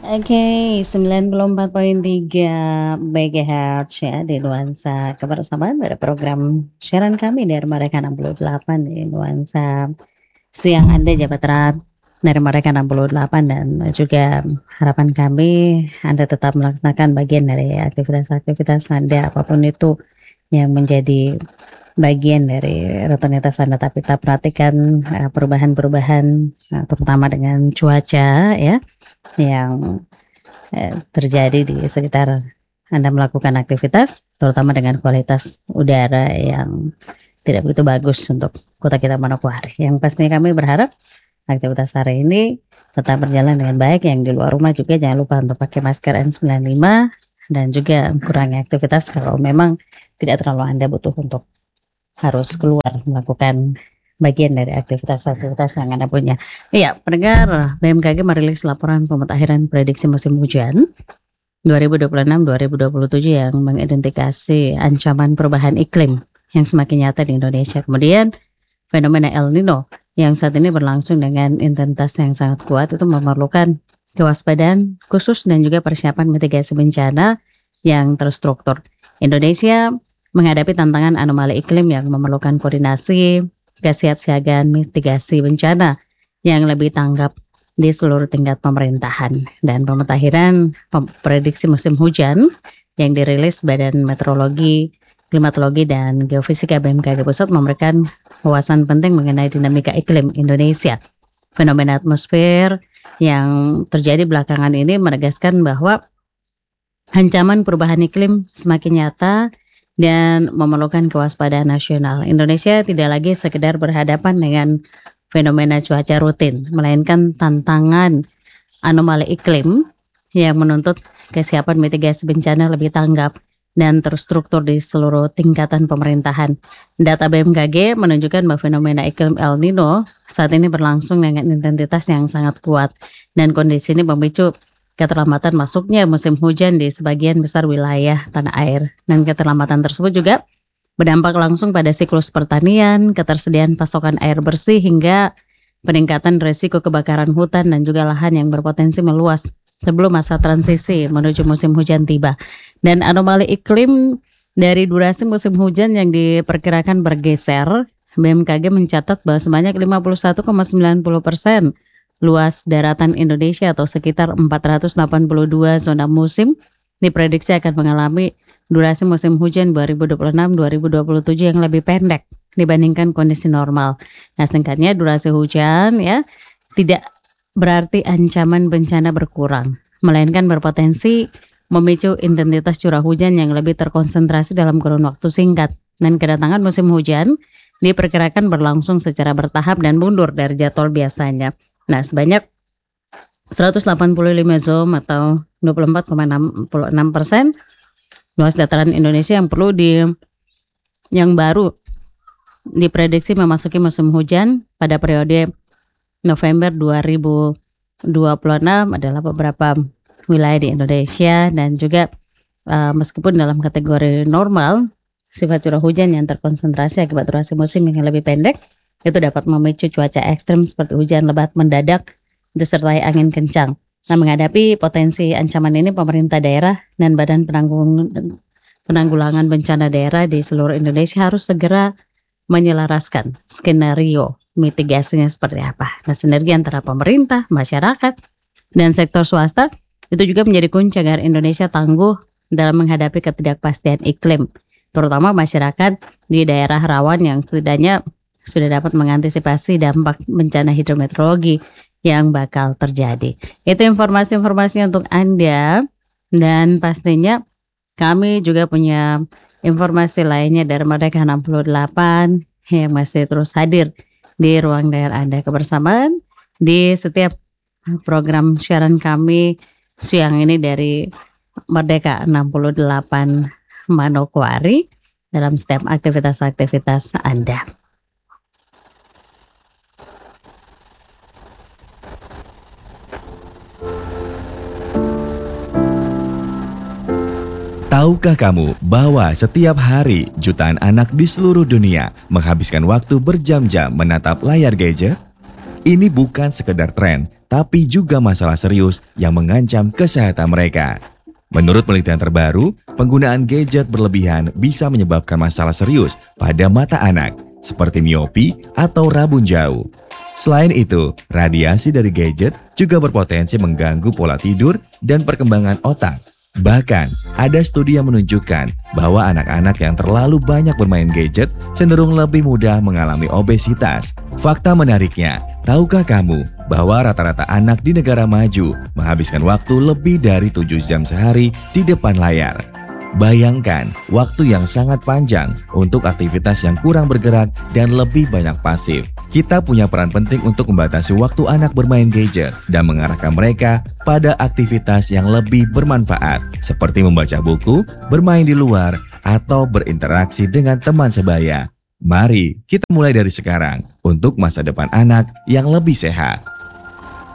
Oke, 94,3 MHz ya di nuansa kebersamaan pada program siaran kami dari mereka 68 di nuansa siang Anda Jawa Barat dari mereka 68 dan juga harapan kami Anda tetap melaksanakan bagian dari aktivitas-aktivitas Anda apapun itu yang menjadi bagian dari rutinitas Anda, tapi tetap perhatikan perubahan-perubahan terutama dengan cuaca ya yang terjadi di sekitar Anda melakukan aktivitas, terutama dengan kualitas udara yang tidak begitu bagus untuk kota kita Manokwari. Yang pastinya kami berharap aktivitas hari ini tetap berjalan dengan baik. Yang di luar rumah juga jangan lupa untuk pakai masker N95 dan juga kurangi aktivitas kalau memang tidak terlalu Anda butuh untuk harus keluar melakukan bagian dari aktivitas-aktivitas yang Anda punya. Iya, pendengar, BMKG merilis laporan pemutakhiran prediksi musim hujan 2026-2027 yang mengidentifikasi ancaman perubahan iklim yang semakin nyata di Indonesia. Kemudian fenomena El Nino yang saat ini berlangsung dengan intensitas yang sangat kuat itu memerlukan kewaspadaan khusus dan juga persiapan mitigasi bencana yang terstruktur. Indonesia menghadapi tantangan anomali iklim yang memerlukan koordinasi, kesiapsiagaan mitigasi bencana yang lebih tanggap di seluruh tingkat pemerintahan. Dan pemutakhiran prediksi musim hujan yang dirilis Badan Meteorologi, Klimatologi, dan Geofisika BMKG Pusat memberikan wawasan penting mengenai dinamika iklim Indonesia. Fenomena atmosfer yang terjadi belakangan ini menegaskan bahwa ancaman perubahan iklim semakin nyata dan memerlukan kewaspadaan nasional. Indonesia tidak lagi sekedar berhadapan dengan fenomena cuaca rutin, melainkan tantangan anomali iklim yang menuntut kesiapan mitigasi bencana lebih tanggap dan terstruktur di seluruh tingkatan pemerintahan. Data BMKG menunjukkan bahwa fenomena iklim El Nino saat ini berlangsung dengan intensitas yang sangat kuat dan kondisi ini memicu keterlambatan masuknya musim hujan di sebagian besar wilayah tanah air. Dan keterlambatan tersebut juga berdampak langsung pada siklus pertanian, ketersediaan pasokan air bersih, hingga peningkatan risiko kebakaran hutan dan juga lahan yang berpotensi meluas sebelum masa transisi menuju musim hujan tiba. Dan anomali iklim dari durasi musim hujan yang diperkirakan bergeser, BMKG mencatat bahwa sebanyak 51,90% luas daratan Indonesia atau sekitar 482 zona musim diprediksi akan mengalami durasi musim hujan 2026-2027 yang lebih pendek dibandingkan kondisi normal. Nah, singkatnya durasi hujan ya tidak berarti ancaman bencana berkurang, melainkan berpotensi memicu intensitas curah hujan yang lebih terkonsentrasi dalam kurun waktu singkat. Dan kedatangan musim hujan diperkirakan berlangsung secara bertahap dan mundur dari jadwal biasanya. Nah, sebanyak 185 zone atau 24,66% luas dataran Indonesia yang baru diprediksi memasuki musim hujan pada periode November 2026 adalah beberapa wilayah di Indonesia dan juga meskipun dalam kategori normal, sifat curah hujan yang terkonsentrasi akibat durasi musim yang lebih pendek itu dapat memicu cuaca ekstrem seperti hujan lebat mendadak disertai angin kencang. Nah, menghadapi potensi ancaman ini, pemerintah daerah dan Badan Penanggulangan Bencana Daerah di seluruh Indonesia harus segera menyelaraskan skenario mitigasinya seperti apa. Nah, sinergi antara pemerintah, masyarakat, dan sektor swasta itu juga menjadi kunci agar Indonesia tangguh dalam menghadapi ketidakpastian iklim, terutama masyarakat di daerah rawan yang setidaknya sudah dapat mengantisipasi dampak bencana hidrometeorologi yang bakal terjadi. Itu informasi-informasi untuk Anda, dan pastinya kami juga punya informasi lainnya dari mereka 68 yang masih terus hadir di ruang dengar Anda. Kebersamaan di setiap program siaran kami siang ini dari Merdeka 68 Manokwari dalam setiap aktivitas-aktivitas Anda. Tahukah kamu bahwa setiap hari jutaan anak di seluruh dunia menghabiskan waktu berjam-jam menatap layar gadget? Ini bukan sekedar tren, tapi juga masalah serius yang mengancam kesehatan mereka. Menurut penelitian terbaru, penggunaan gadget berlebihan bisa menyebabkan masalah serius pada mata anak, seperti miopi atau rabun jauh. Selain itu, radiasi dari gadget juga berpotensi mengganggu pola tidur dan perkembangan otak. Bahkan, ada studi yang menunjukkan bahwa anak-anak yang terlalu banyak bermain gadget cenderung lebih mudah mengalami obesitas. Fakta menariknya, tahukah kamu bahwa rata-rata anak di negara maju menghabiskan waktu lebih dari 7 jam sehari di depan layar? Bayangkan waktu yang sangat panjang untuk aktivitas yang kurang bergerak dan lebih banyak pasif. Kita punya peran penting untuk membatasi waktu anak bermain gadget dan mengarahkan mereka pada aktivitas yang lebih bermanfaat, seperti membaca buku, bermain di luar, atau berinteraksi dengan teman sebaya. Mari kita mulai dari sekarang untuk masa depan anak yang lebih sehat.